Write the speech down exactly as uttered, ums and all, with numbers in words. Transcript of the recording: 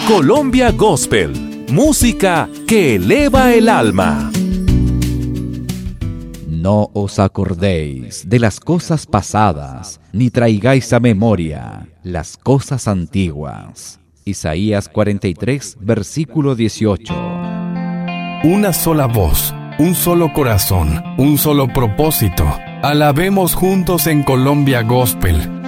Colombia Gospel, música que eleva el alma. No os acordéis de las cosas pasadas, ni traigáis a memoria las cosas antiguas. Isaías cuarenta y tres, versículo dieciocho. Una sola voz, un solo corazón, un solo propósito. Alabemos juntos en Colombia Gospel.